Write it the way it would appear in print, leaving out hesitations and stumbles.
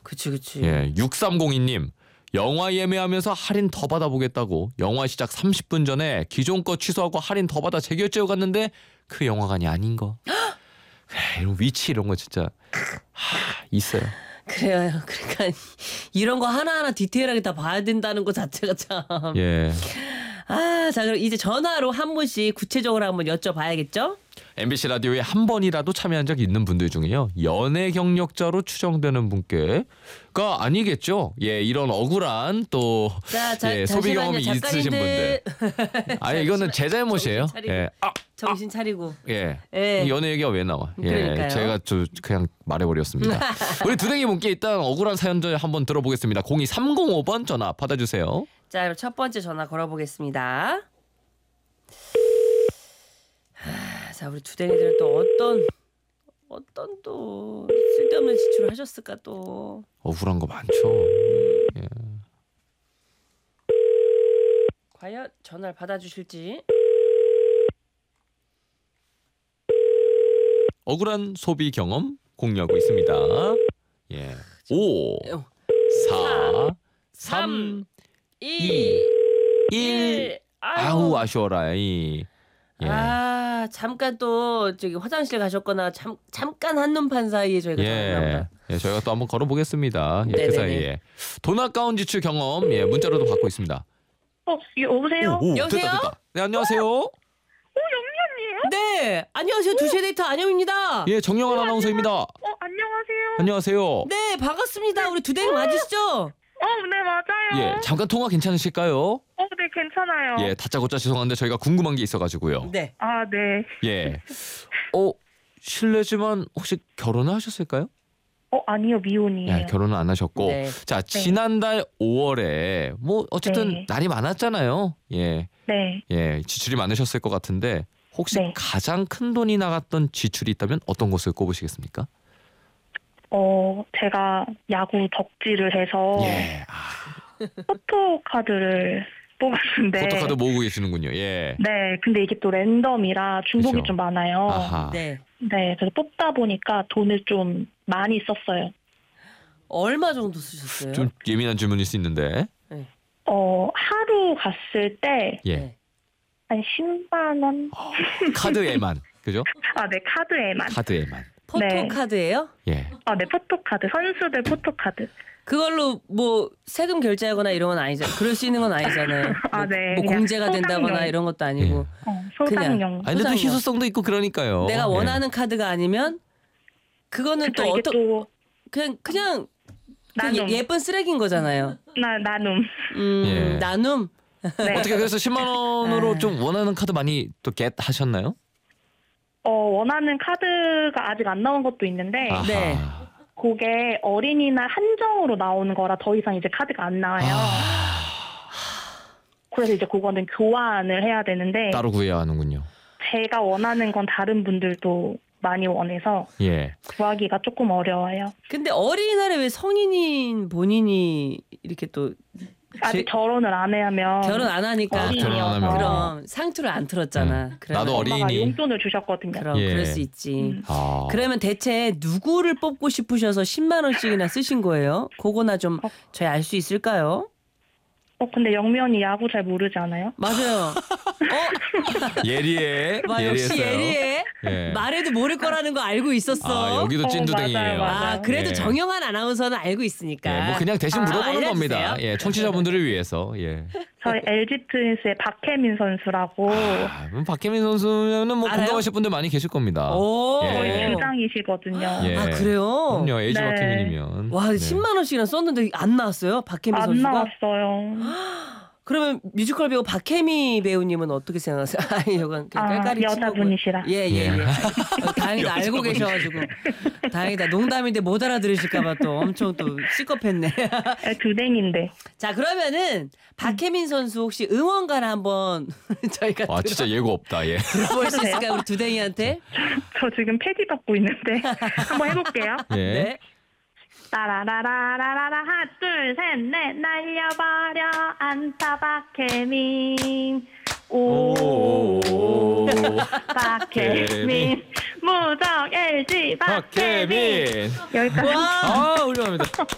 그치. 예, 6302님. 영화 예매하면서 할인 더 받아보겠다고 영화 시작 30분 전에 기존 거 취소하고 할인 더 받아 재결제하고 갔는데 그 영화관이 아닌 거. 그래, 이런 위치 이런 거 진짜 있어요. 그래요. 그러니까 이런 거 하나하나 디테일하게 다 봐야 된다는 거 자체가 참. 예. 자 그럼 이제 전화로 한 분씩 구체적으로 한번 여쭤봐야겠죠? MBC 라디오에 한 번이라도 참여한 적 있는 분들 중에요. 연애 경력자로 추정되는 분께가 아니겠죠. 예, 이런 억울한 또 예, 소비 경험이 있으신 분들. 아니 이거는 제 잘못이에요. 예. 정신 차리고. 예. 예. 연애 얘기가 왜 나와? 예. 그러니까요. 제가 그냥 말해버렸습니다. 우리 두댕이 분께 일단 억울한 사연 좀 한번 들어보겠습니다. 02305번 전화 받아주세요. 자, 그럼 첫 번째 전화 걸어보겠습니다. 자, 우리 두댕이들 또 어떤 또 쓸데없는 지출을 하셨을까 또. 억울한 거 많죠. 예. 과연 전화를 받아주실지. 억울한 소비 경험 공유하고 있습니다. 예. 5, 4, 3, 2, 1. 아우 아쉬워라. 예. 잠깐 또 저기 화장실 가셨거나 잠깐 한눈판 사이에 저희가 전화합니다. 예, 저희가 또 한번 걸어보겠습니다. 예, 그 사이에 돈 아까운 지출 경험 예, 문자로도 받고 있습니다. 여보세요? 여보세요? 됐다. 네, 안녕하세요. 영미 언니예요? 네, 안녕하세요. 2시의 데이터 안영입니다. 예, 정영환 아나운서입니다. 안녕하세요. 안녕하세요. 네, 반갑습니다. 우리 두댕이 맞으시죠? 네, 맞아요. 예, 잠깐 통화 괜찮으실까요? 네, 괜찮아요. 예, 다짜고짜 죄송한데 저희가 궁금한 게 있어가지고요. 네. 네. 예. 실례지만 혹시 결혼을 하셨을까요? 아니요, 미혼이에요. 예, 결혼은 안 하셨고. 네. 자, 지난달 5월에 뭐 어쨌든 네. 날이 많았잖아요. 예. 네. 예, 지출이 많으셨을 것 같은데 혹시 네. 가장 큰 돈이 나갔던 지출이 있다면 어떤 것을 꼽으시겠습니까? 제가 야구 덕질을 해서 예. 포토카드를 뽑았는데. 포토카드 모으고 계시는군요. 예. 네, 근데 이게 또 랜덤이라 중복이 그렇죠. 좀 많아요. 아하. 네. 네, 그래서 뽑다 보니까 돈을 좀 많이 썼어요. 얼마 정도 쓰셨어요? 좀 예민한 질문일 수 있는데. 하루 갔을 때 예. 한 10만 원? 카드에만. 그죠? 네, 카드에만. 카드에만. 포토카드예요? 예. 네, 포토카드. 선수들 포토카드. 그걸로 뭐 세금 결제하거나 이런 건 아니잖아요. 그럴 수 있는 건 아니잖아요. 네. 뭐 그냥 공제가 된다거나 소장용. 이런 것도 아니고. 소장용. 아니 근데 또 소장용. 희소성도 있고 그러니까요. 내가 원하는 카드가 아니면 그거는 그쵸, 또 이게 또 그냥 나눔. 예쁜 쓰레기인 거잖아요. 나눔. 예. 나눔. 네. 어떻게 그래서 10만 원으로 좀 원하는 카드 많이 또 겟 하셨나요? 원하는 카드가 아직 안 나온 것도 있는데 아하. 네. 그게 어린이날 한정으로 나오는 거라 더 이상 이제 카드가 안 나와요. 그래서 이제 그거는 교환을 해야 되는데 따로 구해야 하는군요. 제가 원하는 건 다른 분들도 많이 원해서 예. 구하기가 조금 어려워요. 근데 어린이날에 왜 성인인 본인이 이렇게 또 아직 결혼을 안 해야면 결혼 안 하니까 결혼 안 하면. 그럼 상투를 안 틀었잖아. 그러면 나도 엄마가 어린이. 용돈을 주셨거든요. 그럼 예. 그럴 수 있지. 아. 그러면 대체 누구를 뽑고 싶으셔서 10만 원씩이나 쓰신 거예요? 그거나 좀 저희 알 수 있을까요? 근데 영미 언니 야구 잘 모르지 않아요? 맞아요. 예리해. 역시 예리했어요. 예리해. 예. 말해도 모를 거라는 거 알고 있었어. 여기도 찐두댕이에요. 맞아요. 그래도 예. 정영환 아나운서는 알고 있으니까. 예, 뭐 그냥 대신 물어보는 알려주세요. 겁니다. 예, 청취자분들을 위해서. 예. 저희 LG 트윈스의 박혜민 선수라고 그럼 박혜민 선수는 뭐 알아요? 공감하실 분들 많이 계실 겁니다. 오. 예. 거의 주장이시거든요. 예. 그래요? 그럼요. LG 네. 박혜민이면. 와, 네. 10만 원씩이나 썼는데 안 나왔어요? 박혜미 안 선수가? 나왔어요. 그러면 뮤지컬 배우 박혜미 배우님은 어떻게 생각하세요? 아니, 이건 그냥 깔깔이 친 여자분이시라. 거고요. 예. 다행이다. 알고 계셔가지고. 다행이다. 농담인데 못 알아들으실까봐 또 엄청 또 시겁했네. 두댕인데. 자, 그러면은 박혜민 선수 혹시 응원가를 한번 저희가 와, 진짜 예고 없다. 예. 들어볼 수 있을까요? 우리 두댕이한테? 저 지금 패디 받고 있는데 한번 해볼게요. 예. 네. 따라라라라라라 하나 둘셋넷 날려버려 안타 박혜민 오 박혜민 무적 LG 박혜민 박혜민. 여기까지. 와, 훌륭합니다.